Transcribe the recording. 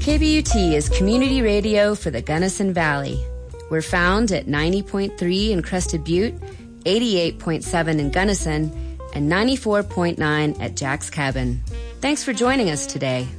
KBUT is community radio for the Gunnison Valley. We're found at 90.3 in Crested Butte, 88.7 in Gunnison, and 94.9 at Jack's Cabin. Thanks for joining us today.